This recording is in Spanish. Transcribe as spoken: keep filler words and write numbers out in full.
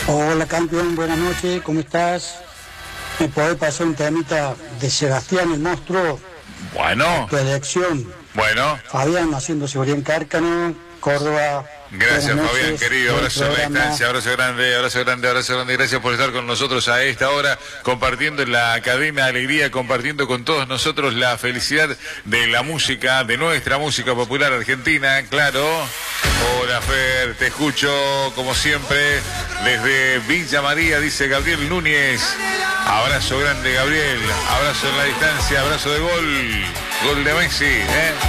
Hola campeón, buenas noches, ¿cómo estás? ¿Me podés pasar un temita de Sebastián el Monstruo? Bueno. Tu elección. Bueno. Fabián haciendo seguridad en Cárcano, Córdoba. Gracias, Buenas Fabián, noches, querido, buen abrazo en la programa. distancia, abrazo grande, abrazo grande, abrazo grande, gracias por estar con nosotros a esta hora, compartiendo en la Academia Alegría, compartiendo con todos nosotros la felicidad de la música, de nuestra música popular argentina, claro. Hola Fer, te escucho como siempre desde Villa María, dice Gabriel Núñez. Abrazo grande, Gabriel, abrazo en la distancia, abrazo de gol, gol de Messi, ¿eh?